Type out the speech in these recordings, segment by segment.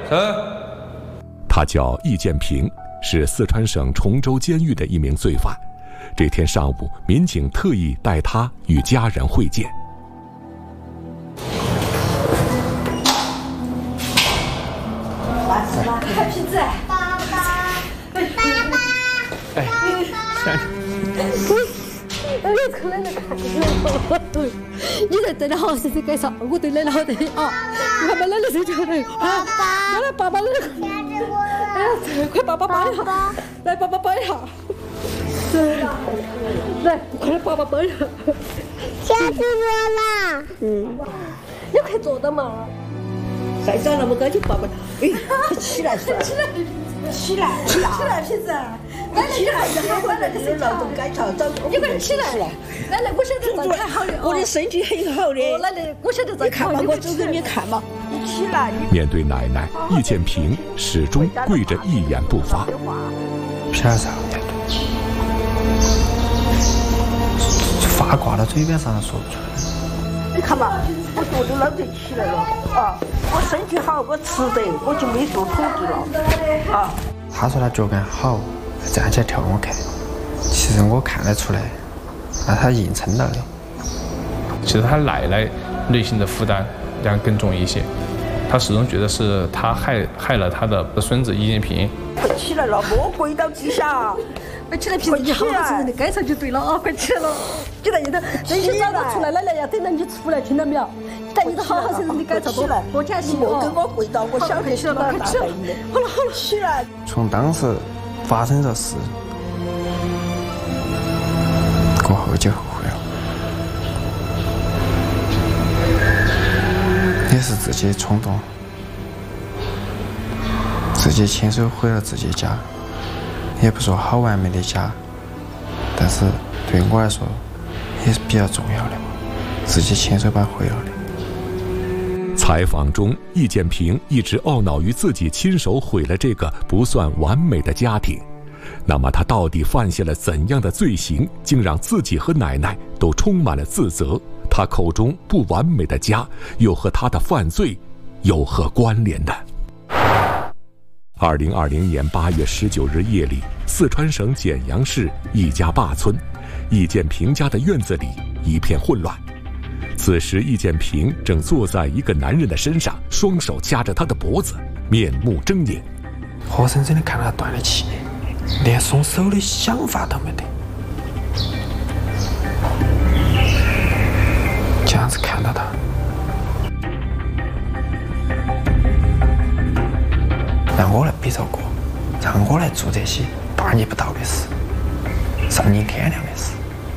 他叫易建平，是四川省崇州监狱的一名罪犯。这天上午，民警特意带他与家人会见。 看瓶子，爸爸，哎，我从奶奶看着，你在对奶好生干啥？我对奶奶好得啊！你看把奶奶手脚来，爸爸，来爸爸来，哎呀，快爸爸抱一下，来爸爸抱一下，来，快来爸爸抱一下。 下次我了。 你快坐到嘛。 再长那么高就抱不了。哎，起来，起来， 起来，瓶子，奶奶起来，奶奶的劳动改造， 你快起来，奶奶我晓得这还好的， 我的身体很好的。 奶奶，我晓得这看嘛，我走给你看嘛。 你起来。 面对奶奶，易建平始终跪着一言不发。 凭啥面对？话挂到嘴边上说不出来。 你看嘛，我坐都老得起来了啊！我身体好，我吃得，我就没做手术了啊。 他说他脚感好，站起来跳给我看。其实我看得出来，那他硬撑了的。 其实他奶奶内心的负担要更重一些，他始终觉得是他害了他的孙子易建平。 快起来了，莫跪到地下。 快起来，平时你好好生的该唱就对了啊！快起来了，就在里头，等你早点出来，奶奶要等到你出来，听到没有？在里头好好生的该唱多，多加戏莫跟我跪到，我晓得起来了，快起来。好了，起来。 从当时发生这事过后就后悔了，也是自己冲动，自己亲手毁了自己家。也不说好完美的家，但是对我来说也是比较重要的，自己亲手把它毁了的。 采访中，易建平一直懊恼于自己亲手毁了这个不算完美的家庭。那么他到底犯下了怎样的罪行，竟让自己和奶奶都充满了自责？他口中不完美的家，又和他的犯罪有何关联呢？2020年8月19日夜里，四川省简阳市易家坝村，易建平家的院子里一片混乱。此时，易建平正坐在一个男人的身上，双手掐着他的脖子，面目狰狞。 活生生的看他断了气，连松手的想法都没得。这样子看到他，让我来比这个，让我来做这些大逆不道的事，丧尽天良的事，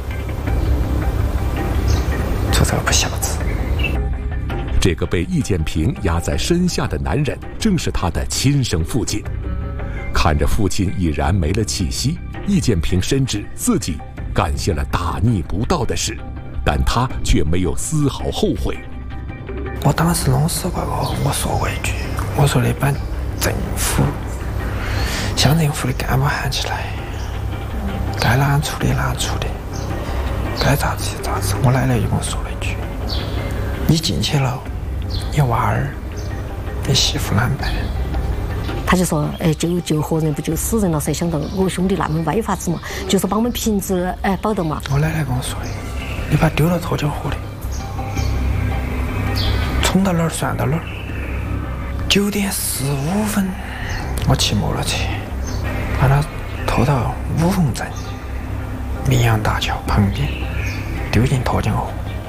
做这个不孝子。 这个被易建平压在身下的男人，正是他的亲生父亲。看着父亲已然没了气息，易建平深知自己干下了大逆不道的事，但他却没有丝毫后悔。 我当时弄死过我说过一句，我说你把政府、乡政府的干部喊起来，该哪处理哪处理，该咋子就咋子。我奶奶一共说了一句：你进去了，你娃儿、你媳妇难办。 他就说，救活人不救死人了，谁想到我兄弟那么歪法子嘛，就是把我们瓶子保得嘛。 我奶奶跟我说的，你把丢到拖脚河里，冲到哪儿算到哪儿。9点15分，我骑摩托车把他拖到五凤镇明阳大桥旁边，丢进沱江河。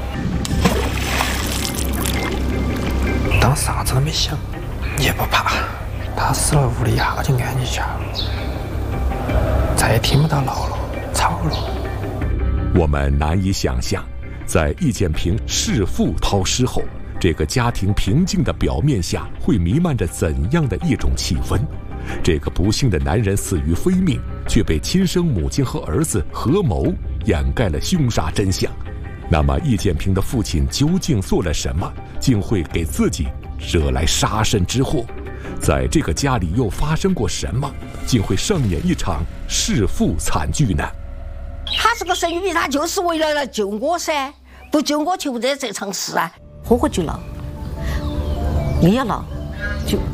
当啥子都没想，也不怕，他死了屋里一下就安静下了，再也听不到闹了、吵了。 我们难以想象，在易建平弑父掏尸后，这个家庭平静的表面下会弥漫着怎样的一种气氛？这个不幸的男人死于非命，却被亲生母亲和儿子合谋掩盖了凶杀真相。那么易建平的父亲究竟做了什么，竟会给自己惹来杀身之祸？在这个家里又发生过什么，竟会上演一场弑父惨剧呢？ 他是个生育，他就是为了来救我噻，不救我就不得这场事啊。 火就闹，没有闹就